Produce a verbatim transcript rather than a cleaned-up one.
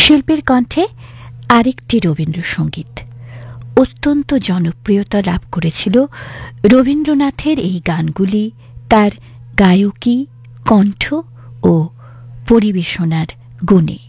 শিল্পীর কণ্ঠে আরেকটি রবীন্দ্রসঙ্গীত অত্যন্ত জনপ্রিয়তা লাভ করেছিল। রবীন্দ্রনাথের এই গানগুলি তার গায়কী, কণ্ঠ ও পরিবেশনার গুণে।